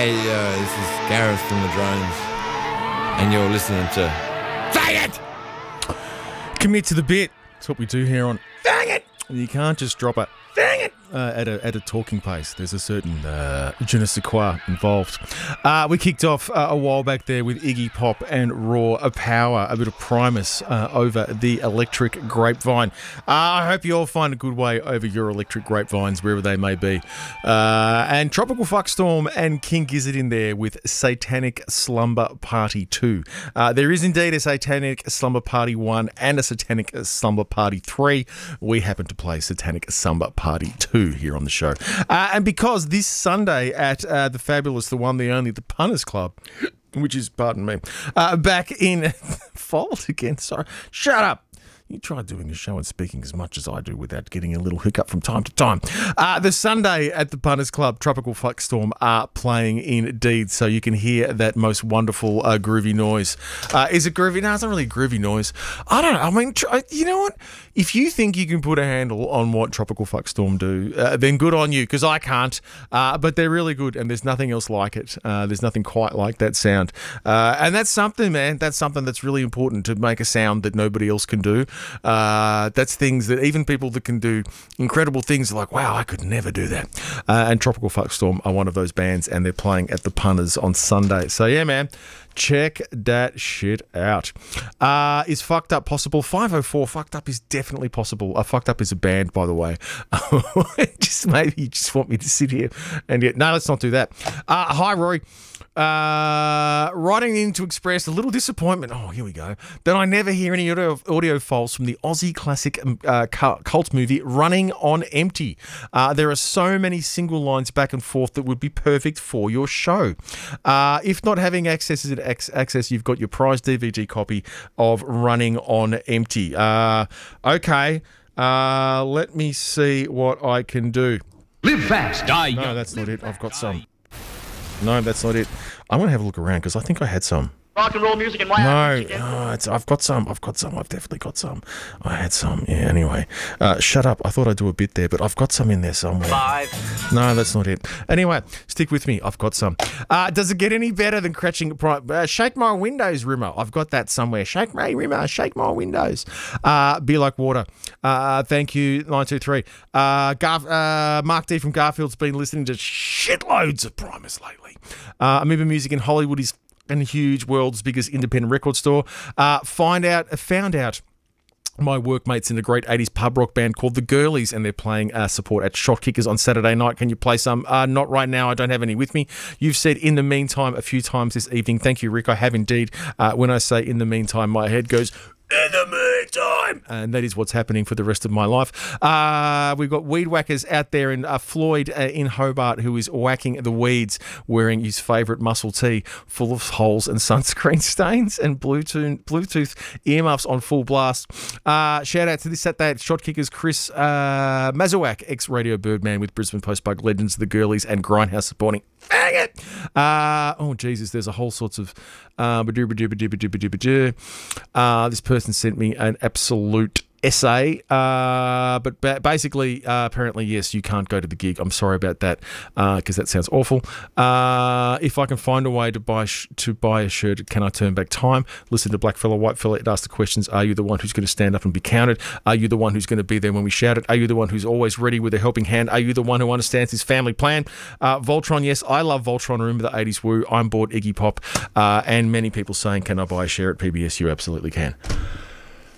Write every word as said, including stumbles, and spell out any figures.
Hey, uh, this is Gareth from the Drones, and you're listening to Fang It! Commit to the bit. That's what we do here on Fang It! You can't just drop it. Fang It! Uh, at a at a talking pace. There's a certain uh, je ne sais quoi involved. Uh, we kicked off uh, a while back there with Iggy Pop and Raw Power, a bit of Primus uh, over the electric grapevine. Uh, I hope you all find a good way over your electric grapevines, wherever they may be. Uh, and Tropical Fuckstorm and King Gizzard in there with Satanic Slumber Party two. Uh, there is indeed a Satanic Slumber Party one and a Satanic Slumber Party three. We happen to play Satanic Slumber Party two here on the show. Uh, and because this Sunday at uh, the fabulous, the one, the only, the Punters Club, which is, pardon me, uh, back in fault again. Sorry. Shut up. You try doing a show and speaking as much as I do without getting a little hiccup from time to time. Uh, the Sunday at the Punters Club, Tropical Fuckstorm are playing indeed, so you can hear that most wonderful uh, groovy noise. Uh, is it groovy? No, it's not really groovy noise. I don't know. I mean, tr- you know what? If you think you can put a handle on what Tropical Fuckstorm do, uh, then good on you, because I can't. Uh, but they're really good, and there's nothing else like it. Uh, there's nothing quite like that sound. Uh, and that's something, man. That's something that's really important, to make a sound that nobody else can do. Uh, that's things that even people that can do incredible things are like, wow, I could never do that. Uh, and Tropical Fuckstorm are one of those bands, and they're playing at the Punters on Sunday. So yeah, man, check that shit out. Uh, is Fucked Up possible? five oh four, Fucked Up is definitely possible. Uh, Fucked Up is a band, by the way. Just maybe you just want me to sit here and yet, no, let's not do that. Uh, hi, Rory. Uh, writing in to express a little disappointment. Oh, here we go. That I never hear any audio, audio files from the Aussie classic uh, cult movie Running on Empty. Uh, there are so many single lines back and forth that would be perfect for your show. Uh, if not having access to access, you've got your prize D V D copy of Running on Empty. Uh, okay. Uh, let me see what I can do. Live fast, die young. No, that's not it. I've got some. No, that's not it. I'm going to have a look around because I think I had some. Rock and roll music and why No, no it's, I've got some. I've got some. I've definitely got some. I had some. Yeah, anyway. Uh, shut up. I thought I'd do a bit there, but I've got some in there somewhere. Five. No, that's not it. Anyway, stick with me. I've got some. Uh, does it get any better than Cratching? Uh, Shake My Windows, Rimmer. I've got that somewhere. Shake my Rimmer. Shake My Windows. Uh, Be Like Water. Uh, thank you, nine two three. Uh, Garf- uh, Mark D from Garfield's been listening to shitloads of Primus lately. Uh, Amoeba Music in Hollywood is and huge, world's biggest independent record store. Uh, find out, found out my workmates in a great eighties pub rock band called The Girlies, and they're playing uh, support at Shot Kickers on Saturday night. Can you play some? Uh, not right now. I don't have any with me. You've said in the meantime a few times this evening. Thank you, Rick. I have indeed. Uh, when I say in the meantime, my head goes, in the meantime, and that is what's happening for the rest of my life. Uh, we've got weed whackers out there, and uh, Floyd uh, in Hobart, who is whacking the weeds wearing his favourite muscle tee full of holes and sunscreen stains and Bluetooth Bluetooth earmuffs on full blast. Uh, shout out to this Saturday at Shot Kickers, Chris uh, Mazawak, ex-Radio Birdman with Brisbane Postbug Legends, The Girlies, and Grindhouse supporting. Dang it! Uh, oh, Jesus, there's a whole sorts of... Uh, uh, this person sent me an absolute essay, uh, but ba- basically, uh, apparently, yes, you can't go to the gig. I'm sorry about that, because uh, that sounds awful. Uh, if I can find a way to buy sh- to buy a shirt, can I turn back time? Listen to Black Fella, White Fella, it asks the questions. Are you the one who's going to stand up and be counted? Are you the one who's going to be there when we shout it? Are you the one who's always ready with a helping hand? Are you the one who understands his family plan? Uh, Voltron, yes, I love Voltron. I remember the eighties woo. I'm bored Iggy Pop, uh, and many people saying, can I buy a share at P B S? You absolutely can.